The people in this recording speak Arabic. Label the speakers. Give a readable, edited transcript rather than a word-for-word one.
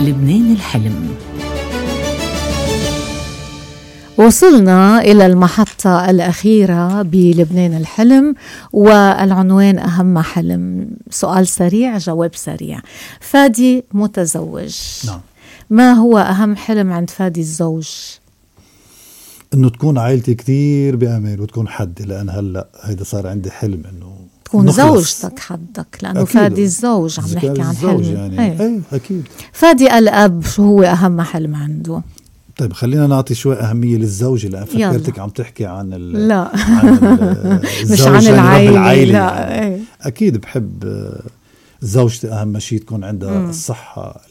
Speaker 1: لبنان الحلم.
Speaker 2: وصلنا إلى المحطة الأخيرة بلبنان الحلم، والعنوان أهم حلم. سؤال سريع جواب سريع. فادي متزوج.
Speaker 3: نعم.
Speaker 2: ما هو أهم حلم عند فادي الزوج؟
Speaker 3: إنه تكون عائلتي كتير بأمان وتكون حدي، لأن هلأ هيدا صار عندي حلم إنه
Speaker 2: تكون زوجتك حدك، لأنه فادي الزوج عم نحكي عن حلم
Speaker 3: يعني. أي أكيد.
Speaker 2: فادي الأب شو هو أهم حلم عنده؟
Speaker 3: طيب خلينا نعطي شوي أهمية للزوجة، لأن فكرتك عم تحكي عن
Speaker 2: لا
Speaker 3: عن
Speaker 2: مش عن العائلة.
Speaker 3: لا. أكيد بحب زوجتي أهم شيء تكون عندها الصحة